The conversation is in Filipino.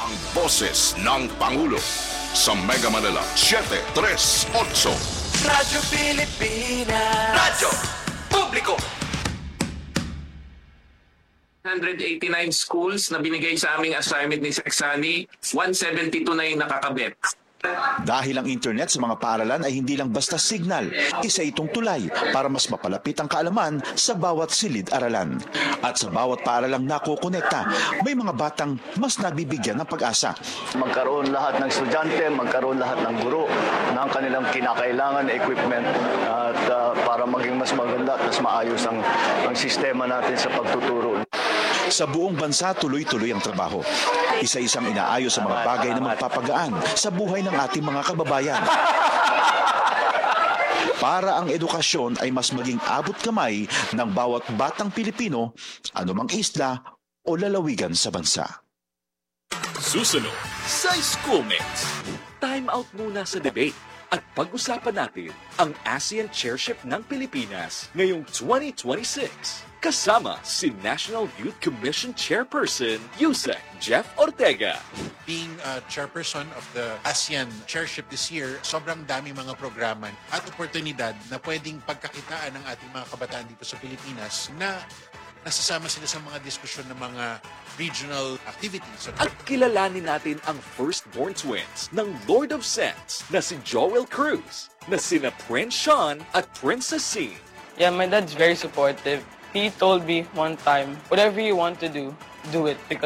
Ang boses ng Pangulo sa Mega Manila 738. Radyo Pilipinas. Radyo Publiko. 189 schools na binigay sa aming assignment ni Sexani, 172 na yung nakakabit. Dahil ang internet sa mga paaralan ay hindi lang basta signal, isa itong tulay para mas mapalapit ang kaalaman sa bawat silid-aralan. At sa bawat paaralang nakukonekta, may mga batang mas nabibigyan ng pag-asa. Magkaroon lahat ng estudyante, magkaroon lahat ng guro ng kanilang kinakailangan na equipment at para maging mas maganda at mas maayos ang sistema natin sa pagtuturo. Sa buong bansa, tuloy-tuloy ang trabaho. Isa-isang inaayos ang mga bagay na magpapagaan sa buhay ng ating mga kababayan. Para ang edukasyon ay mas maging abot kamay ng bawat batang Pilipino, anumang isla o lalawigan sa bansa. Susunod sa Schoolmates. Time out muna sa debate at pag-usapan natin ang ASEAN Chairship ng Pilipinas ngayong 2026. Kasama si National Youth Commission Chairperson, Yusek Jeff Ortega. Being chairperson of the ASEAN Chairship this year, sobrang dami mga programa at oportunidad na pwedeng pagkakitaan ng ating mga kabataan dito sa Pilipinas na nasasama sila sa mga diskusyon ng mga regional activities. At kilalanin natin ang firstborn twins ng Lord of Sense na si Joel Cruz, na sina Prince Sean at Princess C. Yeah, my dad's very supportive. He told me one time, whatever you want to do it because